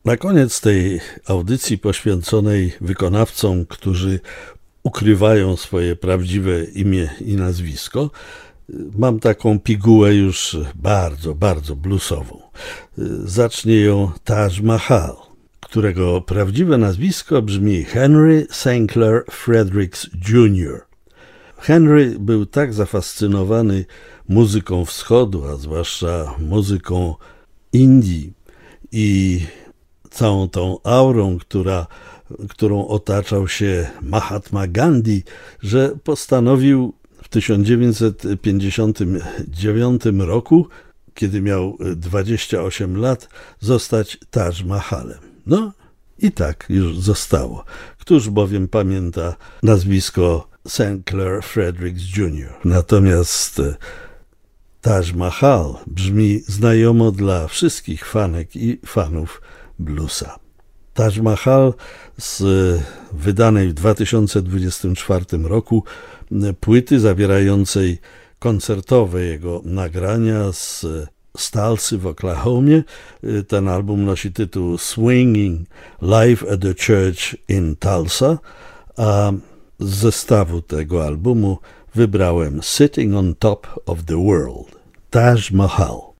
Na koniec tej audycji poświęconej wykonawcom, którzy ukrywają swoje prawdziwe imię i nazwisko, mam taką pigułę już bardzo, bardzo bluesową. Zacznie ją Taj Mahal, którego prawdziwe nazwisko brzmi Henry Sinclair Fredericks Jr. Henry był tak zafascynowany muzyką wschodu, a zwłaszcza muzyką Indii i całą tą aurą, którą otaczał się Mahatma Gandhi, że postanowił w 1959 roku, kiedy miał 28 lat, zostać Taj Mahalem. No i tak już zostało. Któż bowiem pamięta nazwisko Sinclair Fredericks Jr. Natomiast Taj Mahal brzmi znajomo dla wszystkich fanek i fanów bluesa. Taj Mahal z wydanej w 2024 roku płyty zawierającej koncertowe jego nagrania z Tulsy w Oklahomie. Ten album nosi tytuł Swinging Live at the Church in Tulsa, a z zestawu tego albumu wybrałem Sitting on Top of the World, Taj Mahal.